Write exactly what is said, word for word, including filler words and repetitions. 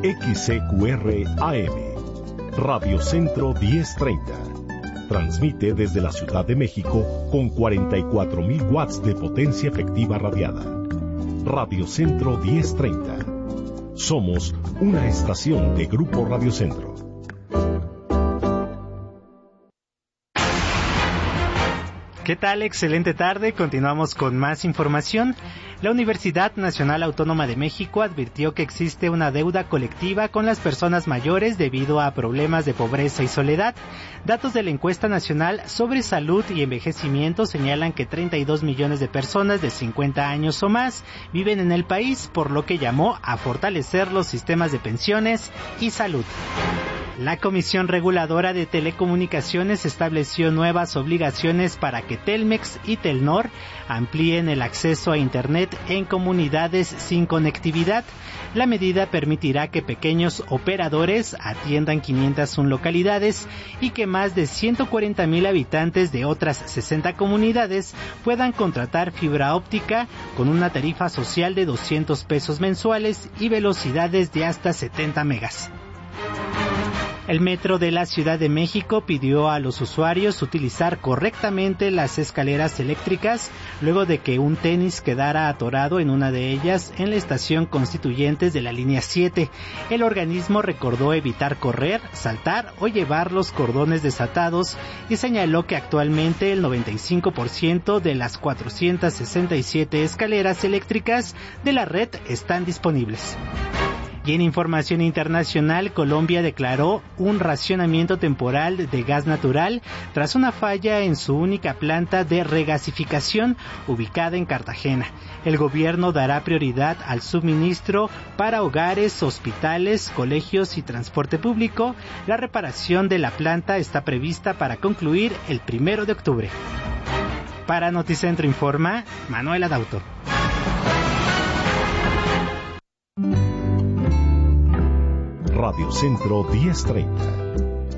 X C Q R A M, Radio Centro diez treinta. Transmite desde la Ciudad de México con cuarenta y cuatro mil watts de potencia efectiva radiada. Radio Centro diez treinta. Somos una estación de Grupo Radio Centro. ¿Qué tal? Excelente tarde. Continuamos con más información. La Universidad Nacional Autónoma de México advirtió que existe una deuda colectiva con las personas mayores debido a problemas de pobreza y soledad. Datos de la encuesta nacional sobre salud y envejecimiento señalan que treinta y dos millones de personas de cincuenta años o más viven en el país, por lo que llamó a fortalecer los sistemas de pensiones y salud. La Comisión Reguladora de Telecomunicaciones estableció nuevas obligaciones para que Telmex y Telnor amplíen el acceso a Internet en comunidades sin conectividad. La medida permitirá que pequeños operadores atiendan quinientas una localidades y que más de ciento cuarenta mil habitantes de otras sesenta comunidades puedan contratar fibra óptica con una tarifa social de doscientos pesos mensuales y velocidades de hasta setenta megas. El Metro de la Ciudad de México pidió a los usuarios utilizar correctamente las escaleras eléctricas luego de que un tenis quedara atorado en una de ellas en la estación Constituyentes de la línea siete. El organismo recordó evitar correr, saltar o llevar los cordones desatados y señaló que actualmente el noventa y cinco por ciento de las cuatrocientas sesenta y siete escaleras eléctricas de la red están disponibles. Y en información internacional, Colombia declaró un racionamiento temporal de gas natural tras una falla en su única planta de regasificación ubicada en Cartagena. El gobierno dará prioridad al suministro para hogares, hospitales, colegios y transporte público. La reparación de la planta está prevista para concluir el primero de octubre. Para Noticentro informa Manuel Adauto. Radio Centro diez treinta.